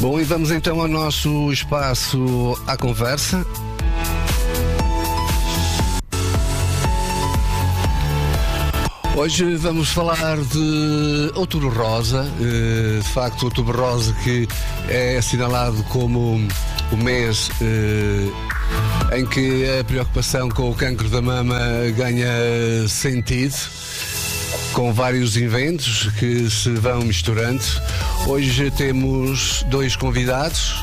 Bom, e vamos então ao nosso espaço à conversa. Hoje vamos falar de Outubro Rosa, de facto Outubro Rosa que é assinalado como o mês em que a preocupação com o cancro da mama ganha sentido, com vários eventos que se vão misturando. Hoje temos dois convidados.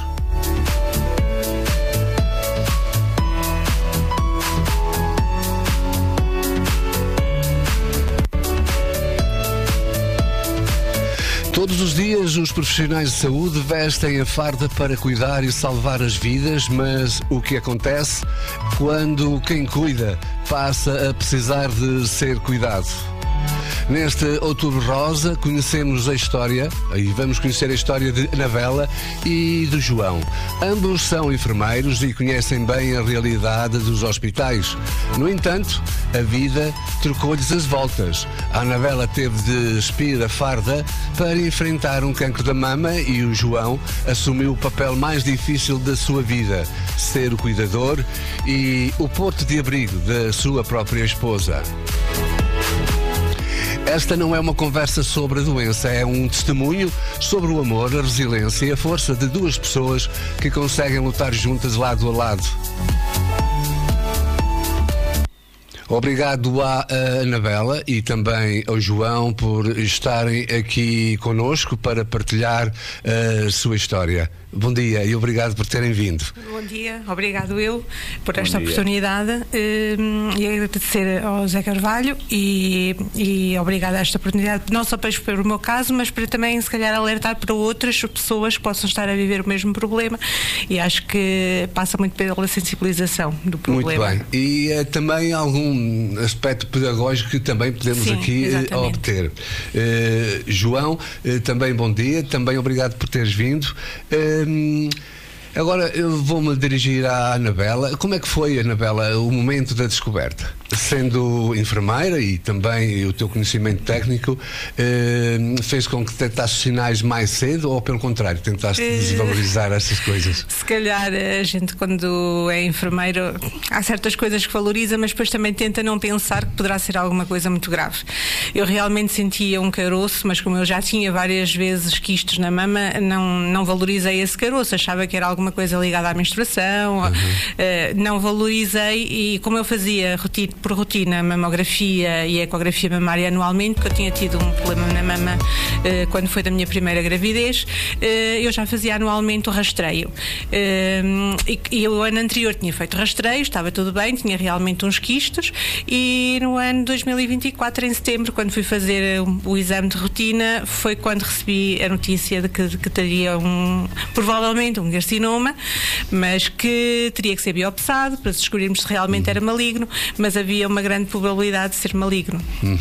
Todos os dias os profissionais de saúde vestem a farda para cuidar e salvar as vidas, mas o que acontece quando quem cuida passa a precisar de ser cuidado? Neste Outubro Rosa conhecemos a história, e vamos conhecer a história de Anabela e de João. Ambos são enfermeiros e conhecem bem a realidade dos hospitais. No entanto, a vida trocou-lhes as voltas. A Anabela teve de despir a farda para enfrentar um cancro da mama e o João assumiu o papel mais difícil da sua vida, ser o cuidador e o porto de abrigo da sua própria esposa. Esta não é uma conversa sobre a doença, é um testemunho sobre o amor, a resiliência e a força de duas pessoas que conseguem lutar juntas lado a lado. Obrigado à Anabela e também ao João por estarem aqui connosco para partilhar a sua história. Bom dia e obrigado por terem vindo. Bom dia, obrigado eu por esta oportunidade e agradecer ao Zé Carvalho e obrigado a esta oportunidade, não só para expor o meu caso, mas para também se calhar alertar para outras pessoas que possam estar a viver o mesmo problema, e acho que passa muito pela sensibilização do problema. Muito bem, e também algum aspecto pedagógico que também podemos aqui obter. João, também bom dia, também obrigado por teres vindo. Agora eu vou-me dirigir à Anabela. Como é que foi, Anabela, o momento da descoberta? Sendo enfermeira e também o teu conhecimento técnico fez com que tentasse sinais mais cedo ou pelo contrário, tentaste desvalorizar essas coisas? Se calhar a gente quando é enfermeiro há certas coisas que valoriza, mas depois também tenta não pensar que poderá ser alguma coisa muito grave. Eu realmente sentia um caroço, mas como eu já tinha várias vezes quistos na mama, não valorizei esse caroço, achava que era alguma coisa ligada à menstruação, não valorizei, e como eu fazia por rotina mamografia e ecografia mamária anualmente, porque eu tinha tido um problema na mama quando foi da minha primeira gravidez, eu já fazia anualmente o rastreio, e o ano anterior tinha feito rastreio, estava tudo bem, tinha realmente uns quistos, e no ano 2024, em setembro, quando fui fazer o exame de rotina, foi quando recebi a notícia de que teria provavelmente um carcinoma, mas que teria que ser biopsado para descobrirmos se realmente era maligno, mas havia uma grande probabilidade de ser maligno.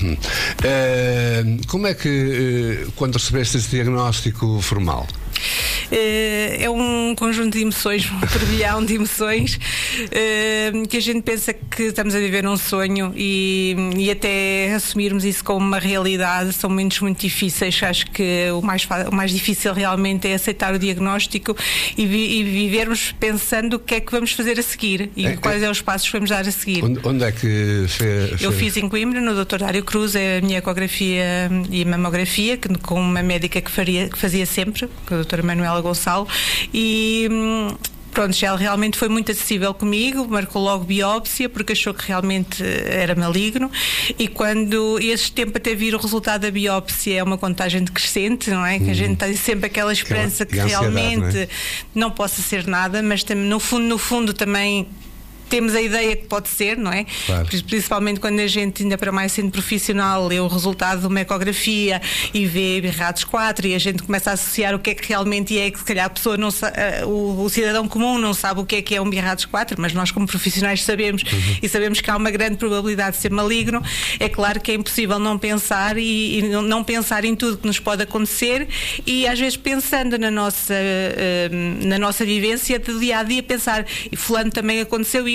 Como é que, quando recebeste esse diagnóstico formal? É um conjunto de emoções, um turbilhão de emoções, que a gente pensa que estamos a viver um sonho, e até assumirmos isso como uma realidade são momentos muito difíceis. Acho que o mais difícil realmente é aceitar o diagnóstico e vivermos pensando o que é que vamos fazer a seguir e quais são os passos que vamos dar a seguir. Onde é que fez? Eu fiz em Coimbra, no Dr. Dário Cruz, a minha ecografia e mamografia, com uma médica que fazia sempre, com a doutora Manuela Gonçalo, e pronto, ela realmente foi muito acessível comigo, marcou logo biópsia porque achou que realmente era maligno, e quando esse tempo até vir o resultado da biópsia é uma contagem decrescente, não é? Que a gente tem sempre aquela esperança que realmente não possa ser nada, mas no fundo também temos a ideia que pode ser, não é? Claro. Principalmente quando a gente, ainda para mais sendo profissional, lê o resultado de uma ecografia e vê BIRADS 4 e a gente começa a associar o que é que realmente é, que se calhar a pessoa não sabe, o cidadão comum não sabe o que é um BIRADS 4, mas nós como profissionais sabemos, e sabemos que há uma grande probabilidade de ser maligno. É claro que é impossível não pensar e não pensar em tudo que nos pode acontecer, e às vezes pensando na nossa vivência de dia a dia, pensar, e fulano também aconteceu isto,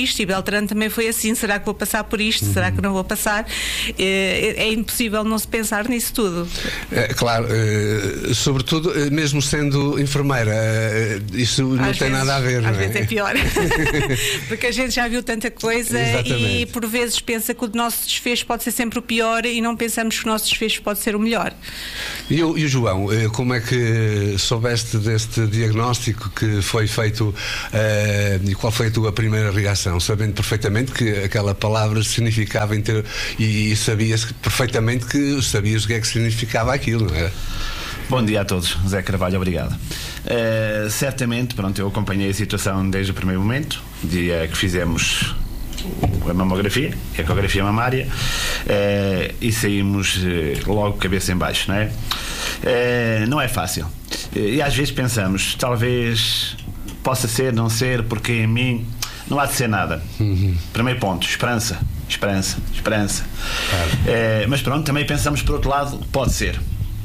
isto e Beltrano também foi assim, será que vou passar por isto, será que não vou passar? É impossível não se pensar nisso tudo. Claro, sobretudo mesmo sendo enfermeira, isso não tem nada a ver, não é? Às vezes é pior. Porque a gente já viu tanta coisa. Exatamente. E por vezes pensa que o nosso desfecho pode ser sempre o pior e não pensamos que o nosso desfecho pode ser o melhor. E o João, como é que soubeste deste diagnóstico que foi feito e qual foi a tua primeira reação? Sabendo perfeitamente que aquela palavra significava e sabias perfeitamente que sabias o que é que significava aquilo, não era? Bom dia a todos, Zé Carvalho, obrigado. Certamente, pronto, eu acompanhei a situação desde o primeiro momento, dia que fizemos a mamografia, a ecografia mamária, e saímos logo cabeça em baixo, não é? Não é fácil. E às vezes pensamos, talvez possa ser, não ser, porque em mim não há de ser nada. Primeiro ponto, esperança. Claro. Mas pronto, também pensamos por outro lado, pode ser.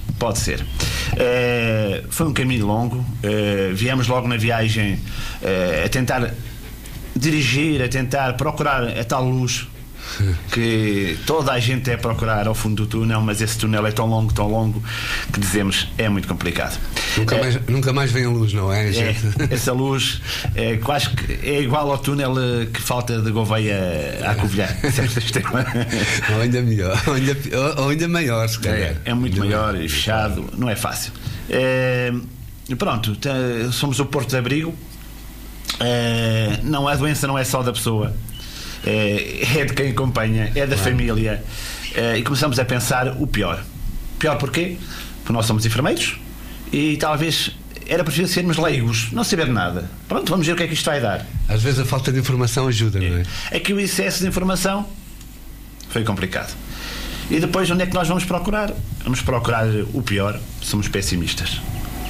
Foi um caminho longo. Viemos logo na viagem a tentar dirigir, a tentar procurar a tal luz que toda a gente é procurar ao fundo do túnel, mas esse túnel é tão longo que dizemos, é muito complicado. Nunca mais vem a luz, não é? Essa luz quase que é igual ao túnel que falta de Gouveia à Covilhã. Ou ainda melhor, ou ainda maior, se calhar. É muito maior e fechado, não é fácil. Pronto, somos o porto de abrigo. A doença não é só da pessoa, é de quem acompanha, é da família, e começamos a pensar o pior. Pior porquê? Porque nós somos enfermeiros e talvez era preciso sermos leigos, não saber nada. Pronto, vamos ver o que é que isto vai dar. Às vezes a falta de informação ajuda, não é? É que o excesso de informação foi complicado. E depois onde é que nós vamos procurar? Vamos procurar o pior, somos pessimistas.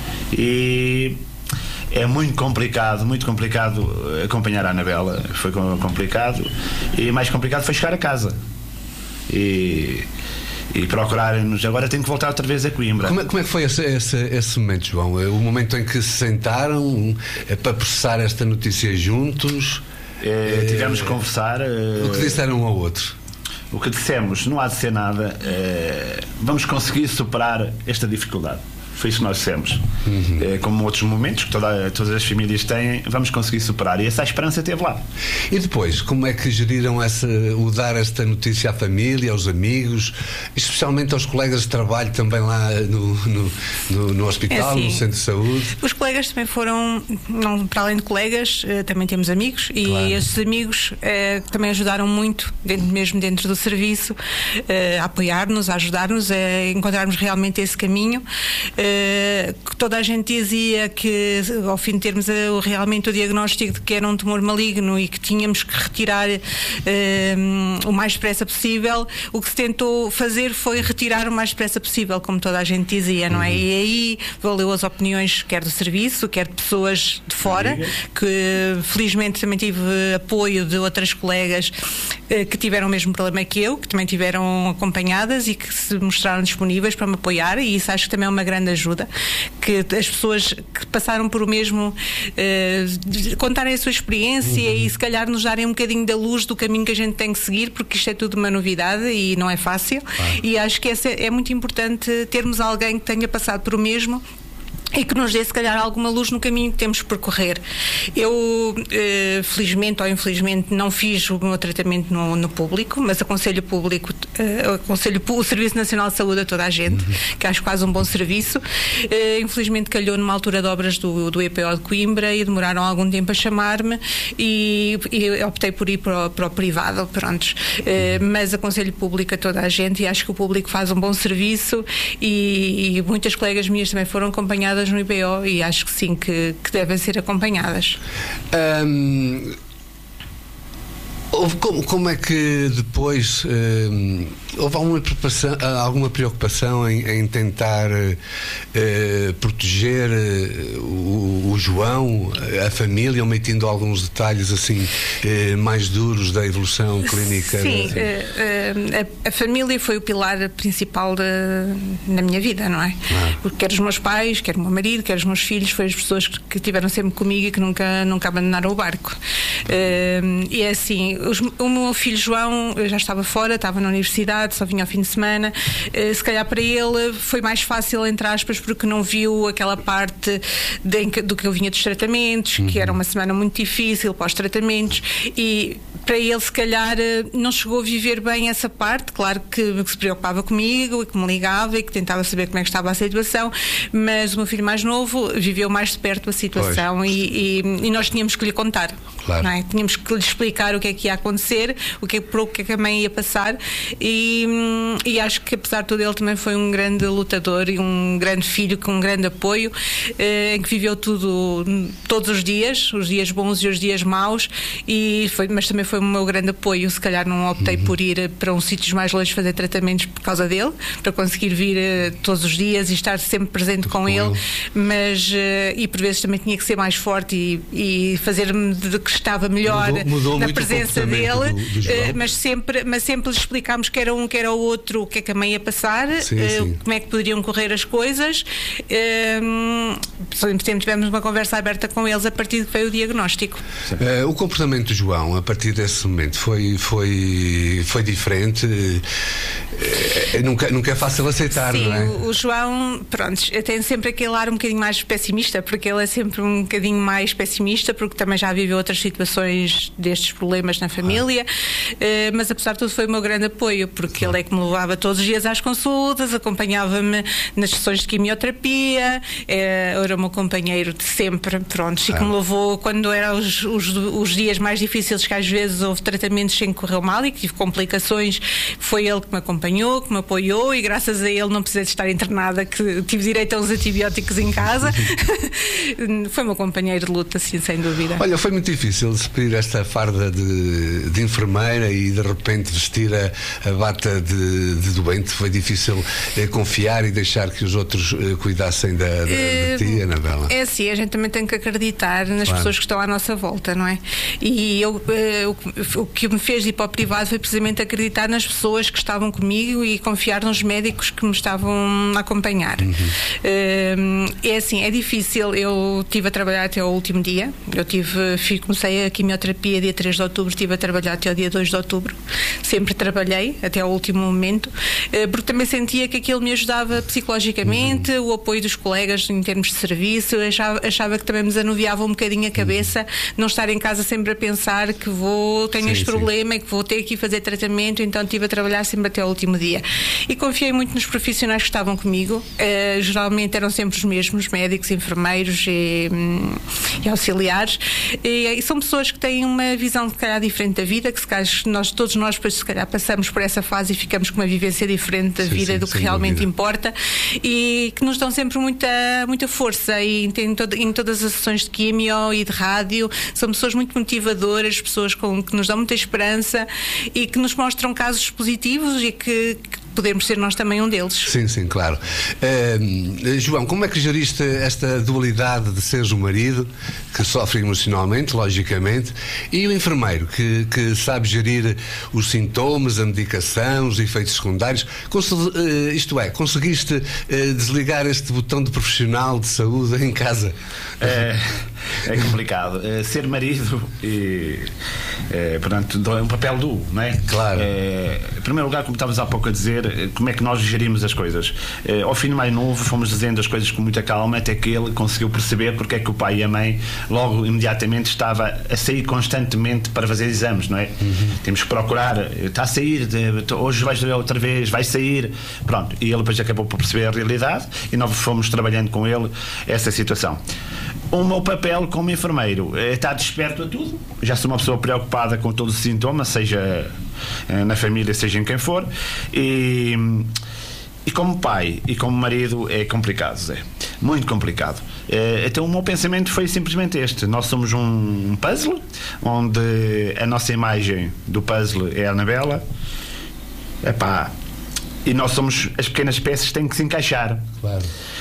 E é muito complicado acompanhar a Anabela. Foi complicado. E mais complicado foi chegar a casa e procurarem-nos. Agora tenho que voltar outra vez a Coimbra. Como é que foi esse momento, João? O momento em que se sentaram para processar esta notícia juntos? Tivemos que conversar. O que disseram um ao outro? O que dissemos, não há de ser nada. Vamos conseguir superar esta dificuldade. Foi isso que nós dissemos. Como outros momentos que todas as famílias têm, vamos conseguir superar. E essa esperança esteve lá. E depois, como é que geriram o dar esta notícia à família, aos amigos, especialmente aos colegas de trabalho também lá no hospital, no centro de saúde? Os colegas também foram, não, para além de colegas, também temos amigos. E claro, esses amigos também ajudaram muito, mesmo dentro do serviço, a apoiar-nos, a ajudar-nos a encontrarmos realmente esse caminho. Que toda a gente dizia que ao fim de termos realmente o diagnóstico de que era um tumor maligno e que tínhamos que retirar o mais depressa possível, o que se tentou fazer foi retirar o mais depressa possível, como toda a gente dizia, não é? E aí valeu as opiniões quer do serviço, quer de pessoas de fora, que felizmente também tive apoio de outras colegas que tiveram o mesmo problema que eu, que também tiveram acompanhadas e que se mostraram disponíveis para me apoiar, e isso acho que também é uma grande ajuda, que as pessoas que passaram por o mesmo contarem a sua experiência e se calhar nos darem um bocadinho da luz do caminho que a gente tem que seguir, porque isto é tudo uma novidade e não é fácil. E acho que é muito importante termos alguém que tenha passado por o mesmo e que nos dê, se calhar, alguma luz no caminho que temos que percorrer. Eu, felizmente ou infelizmente, não fiz o meu tratamento no público, mas aconselho o Serviço Nacional de Saúde a toda a gente, que acho quase um bom serviço. Infelizmente calhou numa altura de obras do EPO de Coimbra e demoraram algum tempo a chamar-me e optei por ir para o privado, prontos. Mas aconselho o público a toda a gente e acho que o público faz um bom serviço e muitas colegas minhas também foram acompanhadas no IPO e acho que sim, que devem ser acompanhadas. Como é que depois houve alguma preocupação em tentar proteger o João, a família, omitindo alguns detalhes assim mais duros da evolução clínica? Sim, a família foi o pilar principal na minha vida, não é? Porque quer os meus pais, quer o meu marido, quer os meus filhos, foram as pessoas que estiveram sempre comigo e que nunca abandonaram o barco. E é assim, o meu filho João já estava fora, estava na universidade, só vinha ao fim de semana. Se calhar para ele foi mais fácil, entre aspas, porque não viu aquela parte do que eu vinha dos tratamentos, que era uma semana muito difícil pós-tratamentos, e para ele se calhar não chegou a viver bem essa parte. Claro que se preocupava comigo e que me ligava e que tentava saber como é que estava a situação, mas o meu filho mais novo viveu mais de perto a situação e nós tínhamos que lhe contar. Claro. Não é? Tínhamos que lhe explicar o que é que ia acontecer, o que é que a mãe ia passar, e acho que apesar de tudo ele também foi um grande lutador e um grande filho com um grande apoio, em que viveu tudo todos os dias bons e os dias maus, mas também foi o meu grande apoio. Se calhar não optei por ir para uns sítios mais longe fazer tratamentos por causa dele, para conseguir vir todos os dias e estar sempre presente com ele, mas e por vezes também tinha que ser mais forte e fazer-me de que estava melhor mudou na presença dele, mas sempre lhe explicámos que era um, que era o outro, o que é que a mãe ia passar, como é que poderiam correr as coisas. Sempre tivemos uma conversa aberta com eles a partir de que veio o diagnóstico. O comportamento do João a partir desse momento foi diferente. Nunca é fácil aceitar. Sim, não é? O João, pronto, tem sempre aquele ar um bocadinho mais pessimista, porque ele é sempre um bocadinho mais pessimista, porque também já viveu outras situações destes problemas na família, mas apesar de tudo foi o meu grande apoio, porque ele é que me levava todos os dias às consultas, acompanhava-me nas sessões de quimioterapia, era o meu companheiro de sempre, pronto, e que me levou quando eram os dias mais difíceis, que às vezes houve tratamentos sem que correu mal e que tive complicações, foi ele que me acompanhou, que me apoiou, e graças a ele não precisei de estar internada, que tive direito a uns antibióticos em casa. Foi meu companheiro de luta, sim, sem dúvida. Olha, foi muito difícil despedir esta farda de enfermeira e de repente vestir a bata de doente. Foi difícil confiar e deixar que os outros cuidassem de ti, Anabela? É assim, a gente também tem que acreditar nas pessoas que estão à nossa volta, não é? E o que me fez ir para o privado foi precisamente acreditar nas pessoas que estavam comigo e confiar nos médicos que me estavam a acompanhar. É assim, é difícil. Eu estive a trabalhar até ao último dia. Comecei a quimioterapia dia 3 de outubro, estive a trabalhar até ao dia 2 de outubro. Sempre trabalhei até ao último momento, porque também sentia que aquilo me ajudava psicologicamente, o apoio dos colegas em termos de serviço. Eu achava que também me desanuviava um bocadinho a cabeça, não estar em casa sempre a pensar que tenho este problema e que vou ter que ir fazer tratamento. Então estive a trabalhar sempre até ao último dia. E confiei muito nos profissionais que estavam comigo. Geralmente eram sempre os mesmos, médicos, enfermeiros e auxiliares. E são pessoas que têm uma visão, se calhar, diferente da vida, que se calhar todos nós depois, se calhar, passamos por essa fase e ficamos com uma vivência diferente da vida, do que realmente importa, e que nos dão sempre muita força. E em todas as sessões de quimio e de rádio, são pessoas muito motivadoras, pessoas que nos dão muita esperança e que nos mostram casos positivos e que podemos ser nós também um deles. Sim, claro. João, como é que geriste esta dualidade de seres o marido, que sofre emocionalmente, logicamente, e o enfermeiro, que sabe gerir os sintomas, a medicação, os efeitos secundários? Conseguiste desligar este botão de profissional de saúde em casa? É complicado. Ser marido portanto, é um papel duro, não é? Claro. Em primeiro lugar, como estavas há pouco a dizer, como é que nós gerimos as coisas. Ao filho mais novo fomos dizendo as coisas com muita calma, até que ele conseguiu perceber porque é que o pai e a mãe logo imediatamente estava a sair constantemente para fazer exames, não é? Temos que procurar, está a sair, hoje vais outra vez, vai sair, pronto. E ele depois acabou por perceber a realidade e nós fomos trabalhando com ele essa situação. O meu papel como enfermeiro é estar desperto a tudo. Já sou uma pessoa preocupada com todos os sintomas, seja na família, seja em quem for, e como pai e como marido é complicado, Zé, muito complicado. Então o meu pensamento foi simplesmente este: nós somos um puzzle, onde a nossa imagem do puzzle é a Anabela, e nós somos as pequenas peças que têm que se encaixar. Claro.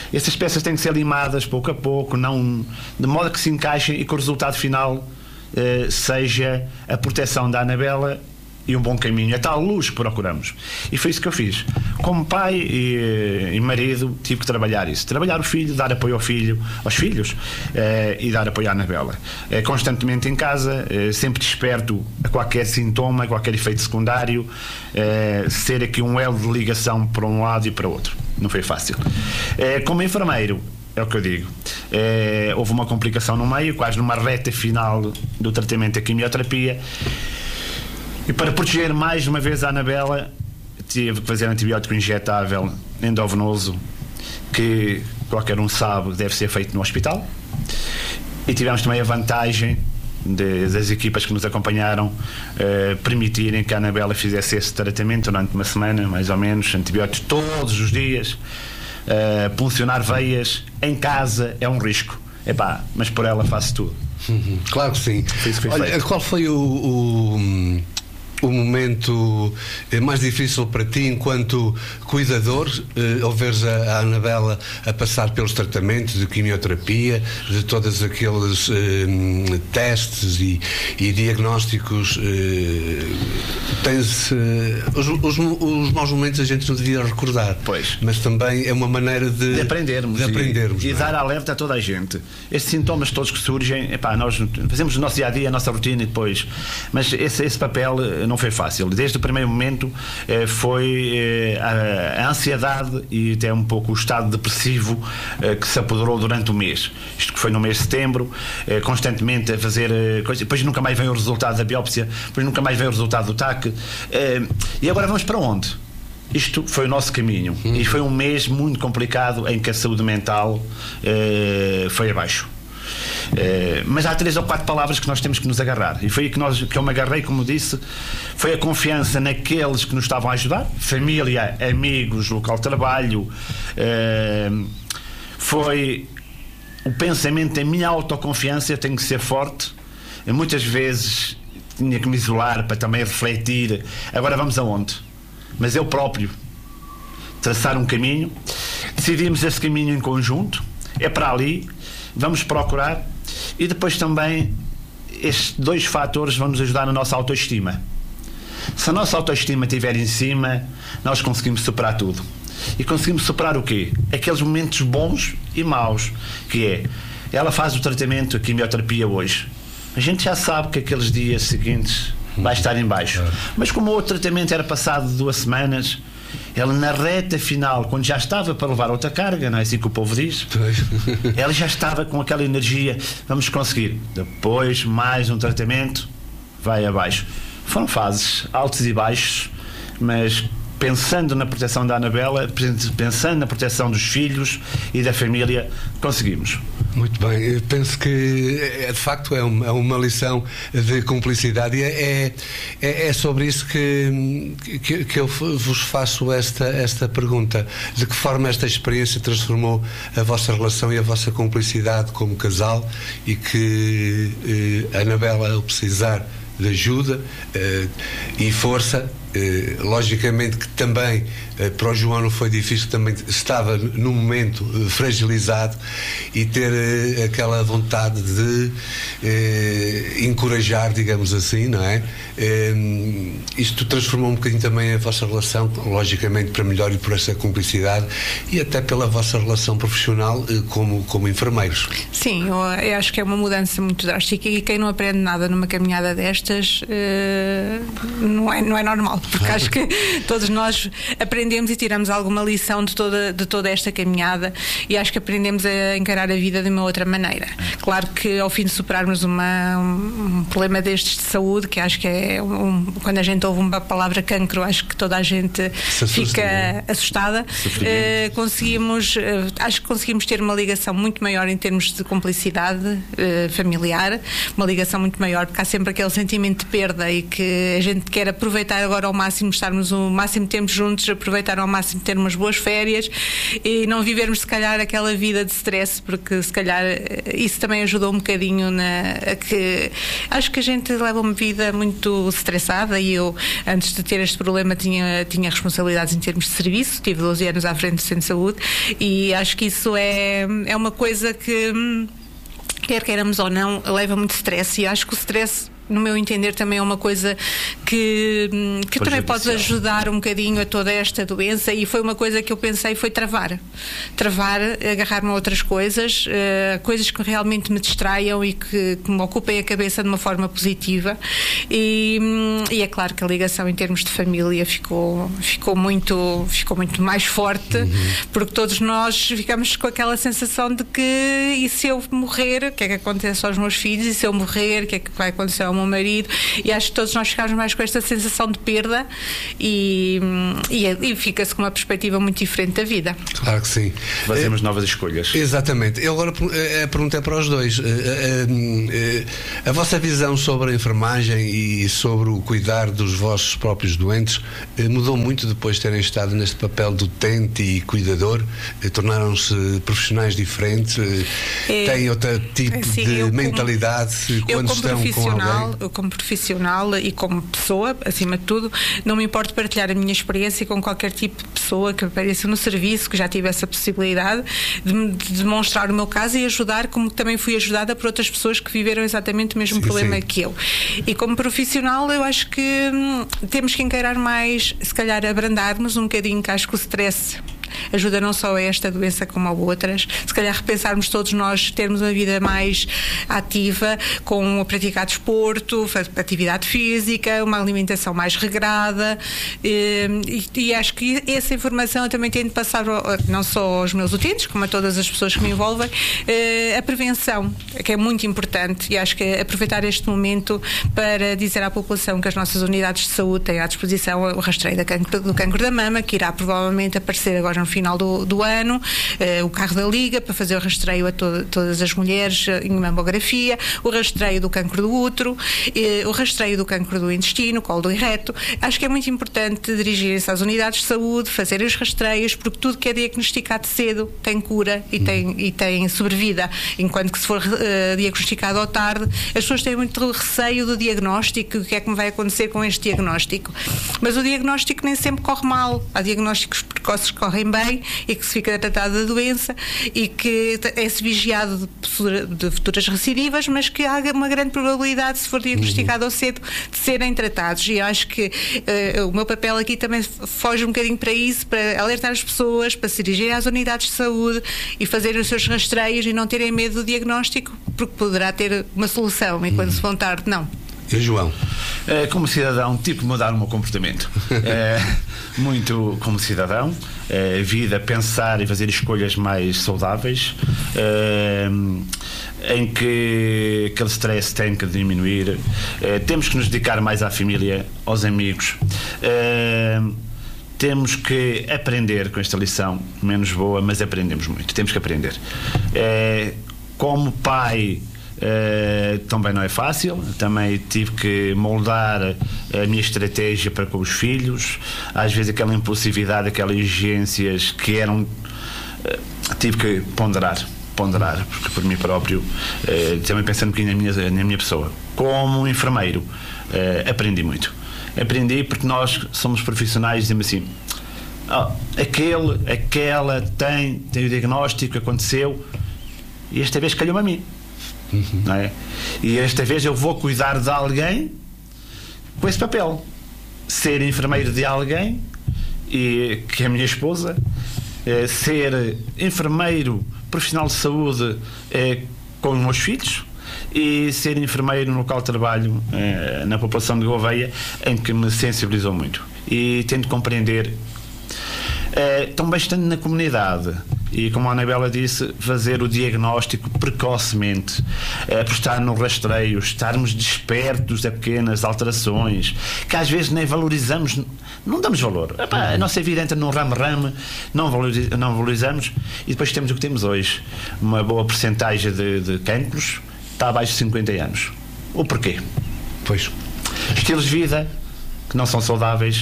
Essas peças têm que ser limadas pouco a pouco, não, de modo que se encaixem e que o resultado final seja a proteção da Anabela e um bom caminho, a tal luz que procuramos. E foi isso que eu fiz. Como pai e marido, tive que trabalhar isso. Trabalhar o filho, dar apoio ao filho, aos filhos, e dar apoio à Anabela. Constantemente em casa, sempre desperto a qualquer sintoma, a qualquer efeito secundário, ser aqui um elo de ligação para um lado e para o outro. Não foi fácil. Como enfermeiro, é o que eu digo. Houve uma complicação no meio, quase numa reta final do tratamento da quimioterapia. E para proteger mais uma vez a Anabela, tive que fazer antibiótico injetável endovenoso, que qualquer um sabe deve ser feito no hospital. E tivemos também a vantagem das equipas que nos acompanharam permitirem que a Anabela fizesse esse tratamento durante uma semana, mais ou menos, antibióticos todos os dias. Puncionar veias em casa é um risco. Mas por ela faço tudo. Claro que sim. Olha, qual foi o momento mais difícil para ti enquanto cuidador, ao veres a Anabela a passar pelos tratamentos de quimioterapia, de todos aqueles testes e diagnósticos? Tens os maus momentos a gente não devia recordar, pois, mas também é uma maneira de aprendermos e dar alerta a toda a gente. Estes sintomas todos que surgem, nós fazemos o nosso dia-a-dia, a nossa rotina e depois, mas esse papel não foi fácil. Desde o primeiro momento foi a ansiedade e até um pouco o estado depressivo que se apoderou durante o mês. Isto que foi no mês de setembro, constantemente a fazer coisas, depois nunca mais vem o resultado da biópsia, depois nunca mais vem o resultado do TAC. E agora vamos para onde? Isto foi o nosso caminho. E foi um mês muito complicado em que a saúde mental foi abaixo. Mas há 3 ou 4 palavras que nós temos que nos agarrar, e foi aí que eu me agarrei, como disse. Foi a confiança naqueles que nos estavam a ajudar, família, amigos, local de trabalho. Foi o pensamento da minha autoconfiança. Eu tenho que ser forte. Muitas vezes tinha que me isolar para também refletir, agora vamos aonde? Mas eu próprio traçar um caminho. Decidimos esse caminho em conjunto, é para ali, vamos procurar. E depois também estes 2 fatores vão nos ajudar na nossa autoestima. Se a nossa autoestima estiver em cima, nós conseguimos superar tudo. E conseguimos superar o quê? Aqueles momentos bons e maus, que é, ela faz o tratamento, a quimioterapia hoje, a gente já sabe que aqueles dias seguintes vai estar em baixo. Mas como o outro tratamento era passado de 2 semanas, ela na reta final, quando já estava para levar outra carga, não é assim que o povo diz, ela já estava com aquela energia, vamos conseguir. Depois mais um tratamento, vai abaixo. Foram fases altos e baixos, mas pensando na proteção da Anabela, pensando na proteção dos filhos e da família, conseguimos. Muito bem, eu penso que de facto é uma lição de cumplicidade, e é sobre isso que eu vos faço esta pergunta. De que forma esta experiência transformou a vossa relação e a vossa cumplicidade como casal, e que a Anabela, ao precisar de ajuda e força, logicamente que também para o João não foi difícil, também estava num momento fragilizado, e ter aquela vontade de encorajar, digamos assim, não é? Isto transformou um bocadinho também a vossa relação, logicamente para melhor, e por essa cumplicidade, e até pela vossa relação profissional como enfermeiros. Sim, eu acho que é uma mudança muito drástica, e quem não aprende nada numa caminhada destas não é normal, porque acho que todos nós aprendemos e tiramos alguma lição de toda esta caminhada, e acho que aprendemos a encarar a vida de uma outra maneira. Claro que ao fim de superarmos um problema destes de saúde, que acho que é quando a gente ouve uma palavra cancro, acho que toda a gente fica assustada. Acho que conseguimos ter uma ligação muito maior em termos de cumplicidade familiar, uma ligação muito maior, porque há sempre aquele sentimento de perda, e que a gente quer aproveitar agora ao máximo, estarmos o máximo tempo juntos, aproveitar ao máximo, ter umas boas férias e não vivermos se calhar aquela vida de stress, porque se calhar isso também ajudou um bocadinho a que acho que a gente leva uma vida muito estressada, e eu antes de ter este problema tinha responsabilidades em termos de serviço, tive 12 anos à frente do centro de saúde, e acho que isso é uma coisa que quer queiramos ou não leva muito stress, e acho que o stress, no meu entender, também é uma coisa que também pode ajudar um bocadinho a toda esta doença, e foi uma coisa que eu pensei, foi travar, agarrar-me a outras coisas, coisas que realmente me distraiam e que me ocupem a cabeça de uma forma positiva, e é claro que a ligação em termos de família ficou muito mais forte, porque todos nós ficamos com aquela sensação de que, e se eu morrer, o que é que acontece aos meus filhos, e se eu morrer, o que é que vai acontecer ao meu marido, e acho que todos nós ficamos mais com esta sensação de perda, e fica-se com uma perspectiva muito diferente da vida. Claro que sim. Fazemos novas escolhas. Exatamente. Eu agora a pergunta é para os dois. A vossa visão sobre a enfermagem e sobre o cuidar dos vossos próprios doentes mudou muito depois de terem estado neste papel do utente e cuidador? Tornaram-se profissionais diferentes? Têm outro tipo de mentalidade quando estão com alguém? Eu, como profissional e como pessoa, acima de tudo, não me importo partilhar a minha experiência com qualquer tipo de pessoa que apareça no serviço, que já tive essa possibilidade de demonstrar o meu caso e ajudar, como também fui ajudada por outras pessoas que viveram exatamente o mesmo problema que eu. E como profissional, eu acho que temos que encarar mais, se calhar abrandar-nos um bocadinho, que acho que o stress ajuda não só a esta doença como a outras. Se calhar repensarmos todos nós, termos uma vida mais ativa, com a praticar desporto, atividade física, uma alimentação mais regrada, e acho que essa informação eu também tenho de passar não só aos meus utentes, como a todas as pessoas que me envolvem, a prevenção, que é muito importante, e acho que aproveitar este momento para dizer à população que as nossas unidades de saúde têm à disposição o rastreio do cancro da mama, que irá provavelmente aparecer agora no final do ano, o carro da Liga para fazer o rastreio a todas as mulheres em mamografia, o rastreio do cancro do útero, o rastreio do cancro do intestino, colo do reto. Acho que é muito importante dirigirem-se às unidades de saúde, fazerem os rastreios, porque tudo que é diagnosticado cedo tem cura e tem sobrevida, enquanto que se for diagnosticado ao tarde, as pessoas têm muito receio do diagnóstico, o que é que me vai acontecer com este diagnóstico. Mas o diagnóstico nem sempre corre mal. Há diagnósticos precoces que correm bem e que se fica tratado da doença e que é-se vigiado de futuras recidivas, mas que há uma grande probabilidade, se for diagnosticado ao cedo, de serem tratados. E acho que o meu papel aqui também foge um bocadinho para isso, para alertar as pessoas, para se dirigirem às unidades de saúde e fazerem os seus rastreios e não terem medo do diagnóstico, porque poderá ter uma solução, e quando se vão tarde, não. E João? Como cidadão, tive que mudar o meu comportamento. Muito como cidadão, vida, pensar e fazer escolhas mais saudáveis, em que aquele stress tem que diminuir. Temos que nos dedicar mais à família, aos amigos. Temos que aprender com esta lição, menos boa, mas aprendemos muito. Temos que aprender. Como pai, também não é fácil, também tive que moldar a minha estratégia para com os filhos, às vezes aquela impulsividade, aquelas exigências que eram, tive que ponderar, porque por mim próprio, também pensando um bocadinho na minha pessoa. Como enfermeiro, aprendi porque nós somos profissionais, dizemos assim, aquela tem o diagnóstico, aconteceu, e esta vez calhou-me a mim. Não é? E esta vez eu vou cuidar de alguém com esse papel, ser enfermeiro de alguém, e que é a minha esposa, ser enfermeiro profissional de saúde com os meus filhos, e ser enfermeiro no local de trabalho na população de Gouveia, em que me sensibilizou muito, e tento compreender também estando na comunidade. E como a Anabela disse, fazer o diagnóstico precocemente, apostar no rastreio, estarmos despertos a pequenas alterações que às vezes nem valorizamos, não damos valor. A nossa vida entra num ramo-ramo, não valorizamos, e depois temos o que temos hoje, uma boa percentagem de cancros está abaixo de 50 anos. O porquê? Pois. Estilos de vida, que não são saudáveis.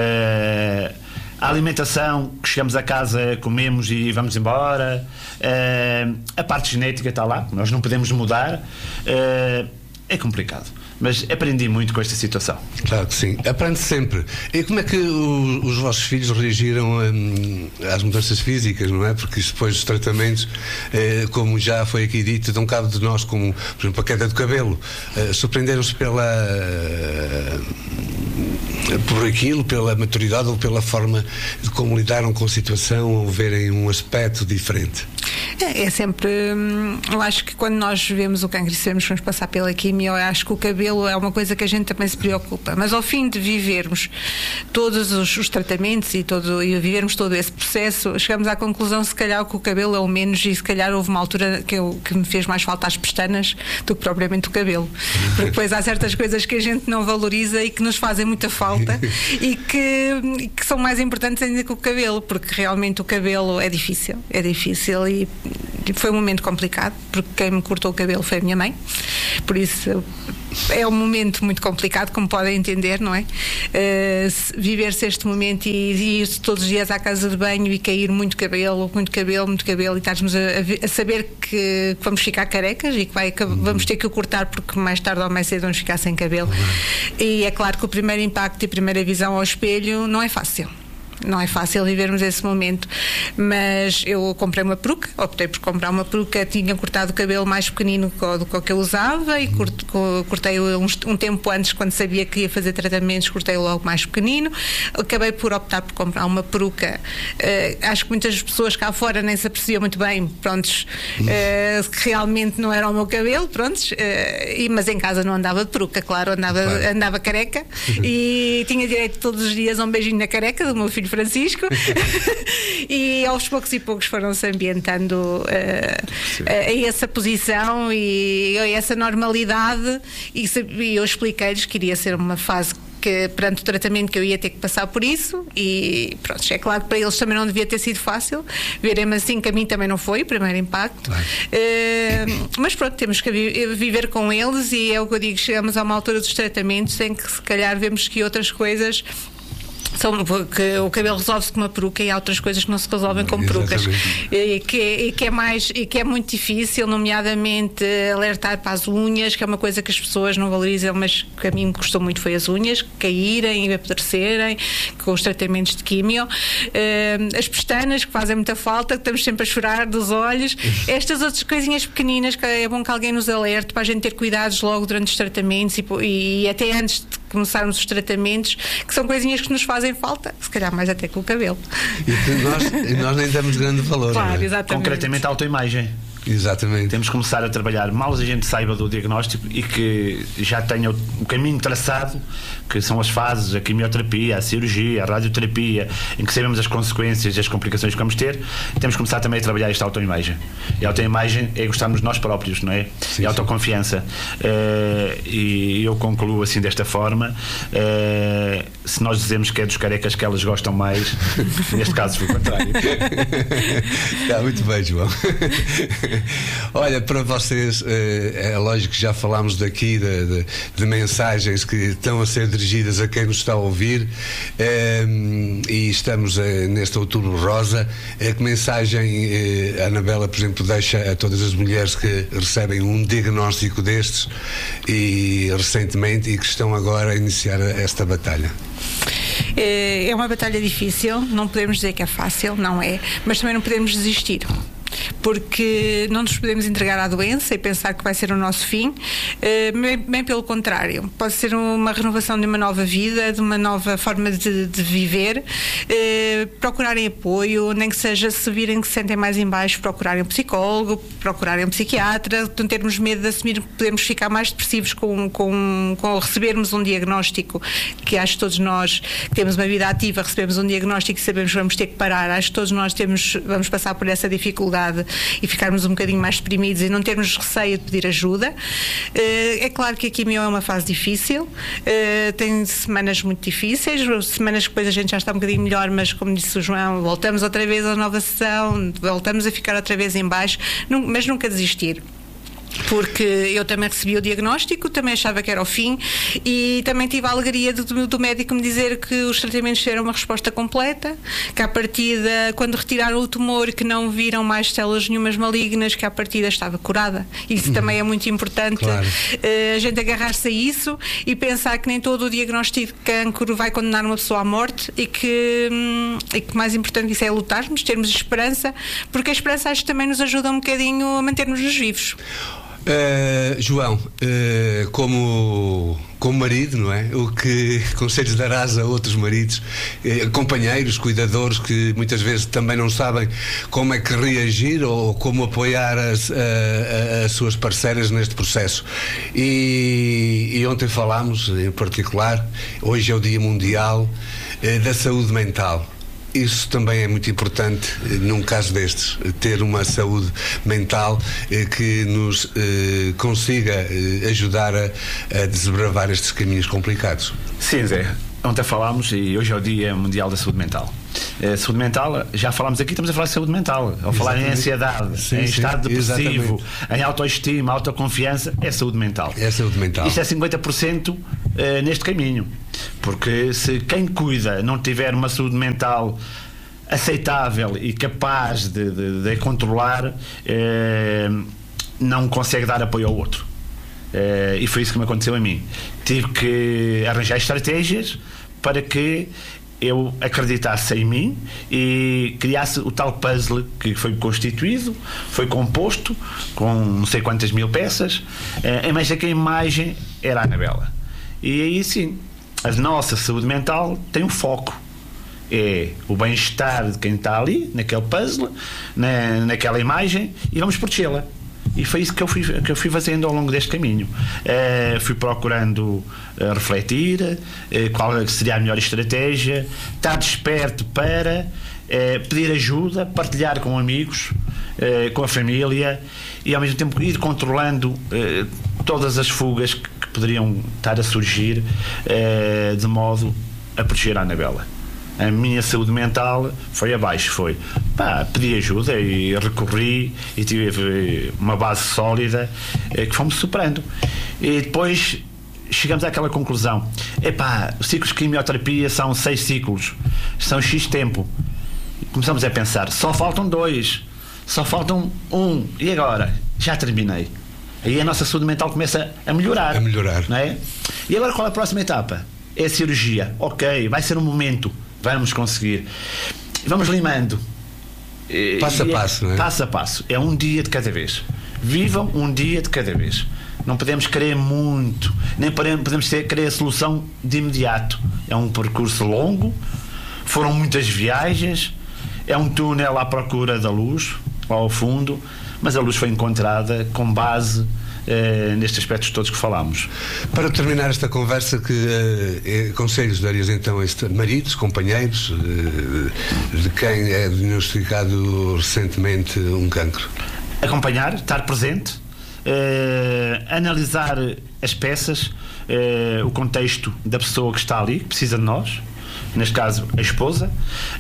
A alimentação, que chegamos a casa, comemos e vamos embora. A parte genética está lá, nós não podemos mudar. É complicado, mas aprendi muito com esta situação. Claro que sim, aprende sempre. E como é que os vossos filhos reagiram às mudanças físicas, não é? Porque isto depois dos tratamentos, como já foi aqui dito, dão cabo de nós, como por exemplo a queda do cabelo. Surpreenderam-se por aquilo, pela maturidade ou pela forma de como lidaram com a situação ou verem um aspecto diferente? É sempre, eu acho que quando nós vemos o cancro e sabemos que vamos passar pela quimio, eu acho que o cabelo é uma coisa que a gente também se preocupa, mas ao fim de vivermos todos os tratamentos e vivermos todo esse processo, chegamos à conclusão se calhar que o cabelo é o menos, e se calhar houve uma altura que me fez mais falta as pestanas do que propriamente o cabelo, porque depois há certas coisas que a gente não valoriza e que nos fazem muita falta e que são mais importantes ainda que o cabelo, porque realmente o cabelo é difícil e foi um momento complicado, porque quem me cortou o cabelo foi a minha mãe, por isso é um momento muito complicado, como podem entender, não é? Viver-se este momento e ir todos os dias à casa de banho e cair muito cabelo, e estarmos a saber que vamos ficar carecas e que vamos ter que o cortar porque mais tarde ou mais cedo vamos ficar sem cabelo. E é claro que o primeiro impacto e a primeira visão ao espelho não é fácil. Não é fácil vivermos esse momento, mas eu comprei uma peruca, optei por comprar uma peruca, tinha cortado o cabelo mais pequenino do que eu usava e cortei-o um tempo antes, quando sabia que ia fazer tratamentos, cortei-o logo mais pequenino. Acabei por optar por comprar uma peruca. Acho que muitas pessoas cá fora nem se apercebiam muito bem, que realmente não era o meu cabelo, mas em casa não andava de peruca, claro, andava careca e tinha direito todos os dias a um beijinho na careca do meu filho Francisco e aos poucos e poucos foram-se ambientando a essa posição e a essa normalidade, e eu expliquei-lhes que iria ser uma fase que, perante o tratamento, que eu ia ter que passar por isso, e pronto, é claro que para eles também não devia ter sido fácil verem-me assim, que a mim também não foi o primeiro impacto, mas pronto, temos que viver com eles, e é o que eu digo, chegamos a uma altura dos tratamentos em que se calhar vemos que outras coisas que o cabelo resolve-se com uma peruca e há outras coisas que não se resolvem com perucas, e que é muito difícil, nomeadamente alertar para as unhas, que é uma coisa que as pessoas não valorizam, mas que a mim me custou muito, foi as unhas caírem e apodrecerem com os tratamentos de quimio, as pestanas, que fazem muita falta, que estamos sempre a chorar dos olhos, estas outras coisinhas pequeninas que é bom que alguém nos alerte para a gente ter cuidados logo durante os tratamentos e até antes de começarmos os tratamentos, que são coisinhas que nos fazem falta, se calhar mais até com o cabelo. E nós nem damos grande valor. Claro, exatamente. Concretamente a autoimagem. Exatamente. Temos que começar a trabalhar, mal a gente saiba do diagnóstico e que já tenha o caminho traçado, que são as fases, a quimioterapia, a cirurgia, a radioterapia, em que sabemos as consequências e as complicações que vamos ter. Temos que começar também a trabalhar esta autoimagem. E a autoimagem é gostarmos de nós próprios, não é? Sim, e a autoconfiança. E eu concluo assim desta forma: se nós dizemos que é dos carecas que elas gostam mais, neste caso foi o contrário. Está muito bem, João. Olha, para vocês, é lógico que já falámos daqui de mensagens que estão a ser dirigidas a quem nos está a ouvir, e estamos neste Outubro Rosa. Que mensagem a Anabela, por exemplo, deixa a todas as mulheres que recebem um diagnóstico destes e recentemente, e que estão agora a iniciar esta batalha? É uma batalha difícil, não podemos dizer que é fácil, não é, mas também não podemos desistir, porque não nos podemos entregar à doença e pensar que vai ser o nosso fim, bem pelo contrário, pode ser uma renovação de uma nova vida, de uma nova forma de viver. Procurarem apoio, nem que seja, se virem que se sentem mais em baixo, procurarem um psicólogo, procurarem um psiquiatra, não termos medo de assumir que podemos ficar mais depressivos com recebermos um diagnóstico, que acho que todos nós que temos uma vida ativa, recebemos um diagnóstico e sabemos que vamos ter que parar, acho que todos nós vamos passar por essa dificuldade e ficarmos um bocadinho mais deprimidos e não termos receio de pedir ajuda. É claro que a quimio é uma fase difícil, tem semanas muito difíceis, semanas que depois a gente já está um bocadinho melhor, mas como disse o João, voltamos outra vez à nova sessão, voltamos a ficar outra vez em baixo, mas nunca desistir. porque eu também recebi o diagnóstico, também achava que era o fim, e também tive a alegria do médico me dizer que os tratamentos eram uma resposta completa, que à partida, quando retiraram o tumor, que não viram mais células nenhumas malignas, que à partida estava curada. Isso também é muito importante, claro. A gente agarrar-se a isso e pensar que nem todo o diagnóstico de cancro vai condenar uma pessoa à morte, e que mais importante isso é lutarmos, termos esperança, porque a esperança acho que também nos ajuda um bocadinho a manter-nos vivos. João, como marido, não é? O que conselhos darás a outros maridos, companheiros, cuidadores, que muitas vezes também não sabem como é que reagir ou como apoiar as suas parceiras neste processo? E ontem falámos, em particular, hoje é o Dia Mundial da Saúde Mental. Isso também é muito importante num caso destes, ter uma saúde mental que nos consiga ajudar a desbravar estes caminhos complicados. Sim, Zé, ontem falámos e hoje é o Dia Mundial da Saúde Mental. Saúde mental, já falámos aqui, estamos a falar de saúde mental. Ao falar em ansiedade, sim, em estado depressivo, em autoestima, autoconfiança, é saúde mental. É saúde mental. Isto é 50% neste caminho. Porque se quem cuida não tiver uma saúde mental aceitável e capaz de controlar, não consegue dar apoio ao outro. E foi isso que me aconteceu a mim. Tive que arranjar estratégias para que eu acreditasse em mim e criasse o tal puzzle que foi constituído, foi composto com não sei quantas mil peças, mas que a imagem era a Anabela. E aí sim, a nossa saúde mental tem um foco, é o bem-estar de quem está ali naquele puzzle, naquela imagem, e vamos protegê-la. E foi isso que eu fui fazendo ao longo deste caminho. Fui procurando refletir qual seria a melhor estratégia, estar desperto para pedir ajuda, partilhar com amigos, com a família, e ao mesmo tempo ir controlando todas as fugas que poderiam estar a surgir, de modo a proteger a Anabela. A minha saúde mental foi abaixo, pedi ajuda e recorri e tive uma base sólida que fomos superando. E depois chegamos àquela conclusão: os ciclos de quimioterapia são 6 ciclos, são X tempo. E começamos a pensar, só faltam 2, só faltam 1, e agora? Já terminei. Aí a nossa saúde mental começa a melhorar. Não é? E agora qual é a próxima etapa? É a cirurgia. Ok, vai ser um momento. Vamos conseguir. Vamos limando. Passo a passo, não é? Passo a passo. É um dia de cada vez. Vivam um dia de cada vez. Não podemos querer muito, nem podemos querer a solução de imediato. É um percurso longo, foram muitas viagens, é um túnel à procura da luz, lá ao fundo, mas a luz foi encontrada com base nestes aspectos todos que falámos. Para terminar esta conversa, que conselhos darias então a maridos, companheiros de quem é diagnosticado recentemente um cancro? Acompanhar, estar presente, analisar as peças, o contexto da pessoa que está ali, que precisa de nós, neste caso a esposa.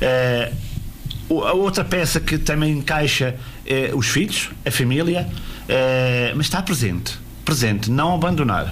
A outra peça que também encaixa é os filhos, a família, mas estar presente, não abandonar.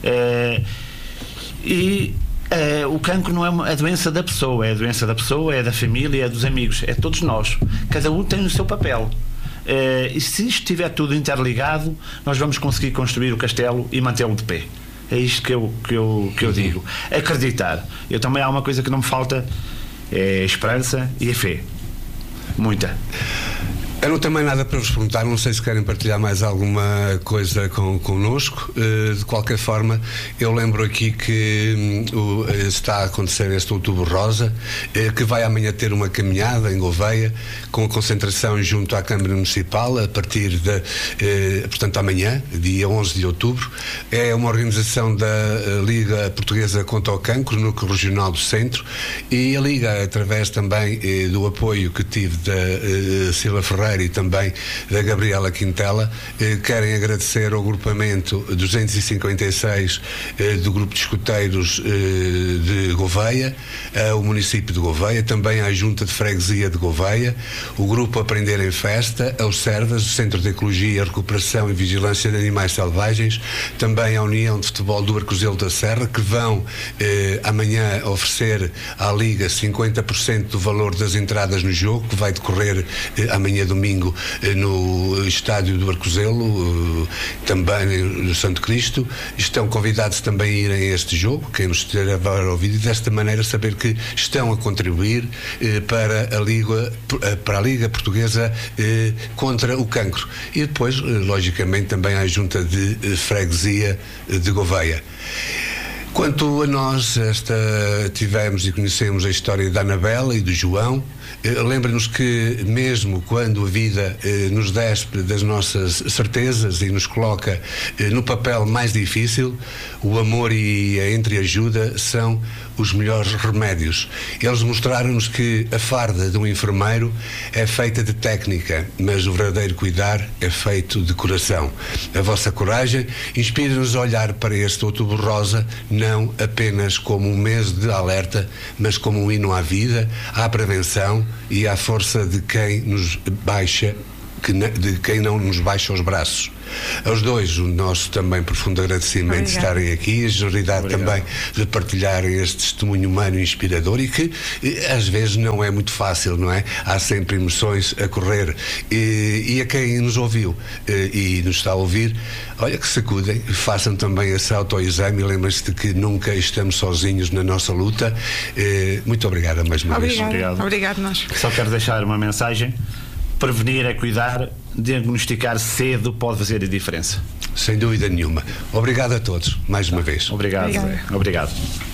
O cancro não é a doença da pessoa, é a doença da pessoa, é da família, é dos amigos, é todos nós. Cada um tem o seu papel. E se isto estiver tudo interligado, nós vamos conseguir construir o castelo e mantê-lo de pé. É isto que eu digo. Acreditar. Eu também, há uma coisa que não me falta, é a esperança e a fé. Muita. Eu não tenho mais nada para vos perguntar, não sei se querem partilhar mais alguma coisa connosco. De qualquer forma, eu lembro aqui que está a acontecer este Outubro Rosa, que vai amanhã ter uma caminhada em Gouveia, com a concentração junto à Câmara Municipal, a partir de, portanto, amanhã, dia 11 de outubro. É uma organização da Liga Portuguesa contra o Cancro, Núcleo Regional do Centro, e a Liga, através também do apoio que tive da Sila Ferreira, Ferreira e também da Gabriela Quintela, querem agradecer ao agrupamento 256 do Grupo de Escuteiros de Gouveia, ao município de Gouveia, também à Junta de Freguesia de Gouveia, o Grupo Aprender em Festa, aos CERVAS, o Centro de Ecologia, Recuperação e Vigilância de Animais Selvagens, também à União de Futebol do Arcozelo da Serra, que vão amanhã oferecer à Liga 50% do valor das entradas no jogo, que vai decorrer amanhã domingo no estádio do Arcozelo, também no Santo Cristo. Estão convidados também a irem a este jogo, quem nos estiver a ouvir, e desta maneira saber que estão a contribuir para a Liga Portuguesa contra o cancro. E depois, logicamente, também à Junta de Freguesia de Gouveia. Quanto a nós, tivemos e conhecemos a história da Anabela e do João. Lembra-nos que mesmo quando a vida nos despe das nossas certezas e nos coloca no papel mais difícil, o amor e a entreajuda são os melhores remédios. Eles mostraram-nos que a farda de um enfermeiro é feita de técnica, mas o verdadeiro cuidar é feito de coração. A vossa coragem inspira-nos a olhar para este Outubro Rosa não apenas como um mês de alerta, mas como um hino à vida, à prevenção e à força de quem nos baixa, de quem não nos baixa os braços. Aos dois, o nosso também profundo agradecimento de estarem aqui, a generosidade também de partilharem este testemunho humano e inspirador, e que às vezes não é muito fácil, não é? Há sempre emoções a correr, e a quem nos ouviu e nos está a ouvir, olha, que sacudem, façam também esse autoexame e lembrem-se de que nunca estamos sozinhos na nossa luta. Muito obrigada mais uma vez. Obrigado nós. Só quero deixar uma mensagem: prevenir é cuidar, diagnosticar cedo pode fazer a diferença. Sem dúvida nenhuma. Obrigado a todos, mais uma vez. Obrigado. Obrigado.